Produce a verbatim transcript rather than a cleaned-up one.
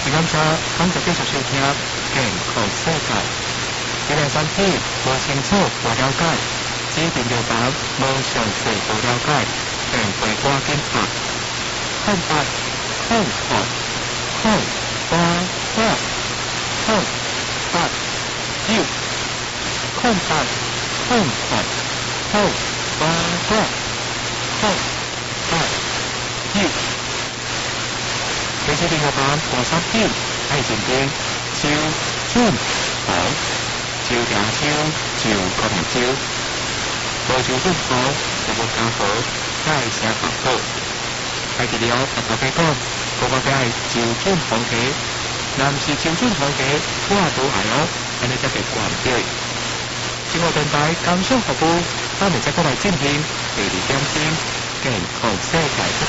是感谢感谢继续收听健康世界。你的身体无清楚、无了解，指定药房无详细、无了解，便会赶紧拍空白、空白、空白、空空白九空白、空白、空白白空白九。其实呢个版第三点係前邊招專好，招定招招個唔招，無招專好就冇加好，皆係寫白好。係第二特別講，個個嘅係招專好嘅，男士招專好嘅，哇都係咯，係你真係掛唔對。節目電台鑑賞服務，翻嚟即刻嚟展現第二點先健康世界。